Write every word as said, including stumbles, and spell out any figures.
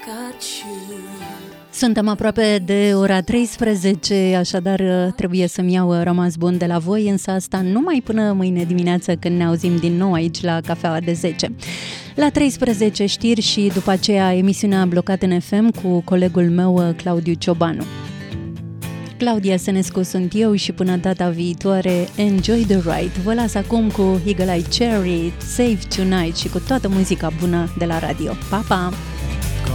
Suntem aproape de ora treisprezece, așadar trebuie să-mi iau rămas bun de la voi, însă asta numai până mâine dimineață când ne auzim din nou aici la Cafeaua de zece. La treisprezece știri și după aceea emisiunea Blocat în F M cu colegul meu Claudiu Ciobanu. Claudia Sănescu sunt eu și până data viitoare, enjoy the ride. Vă las acum cu Eagle Eye Cherry, Save Tonight și cu toată muzica bună de la radio. Pa, pa!